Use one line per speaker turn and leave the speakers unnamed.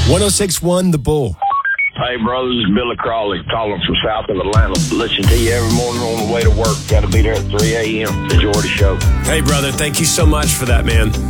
1061 The Bull.
Hey, brother, this is Billy Crawley calling from south of Atlanta. Listen to you every morning on the way to work. Got to be there at 3 a.m. Enjoy the show.
Hey, brother, thank you so much for that, man.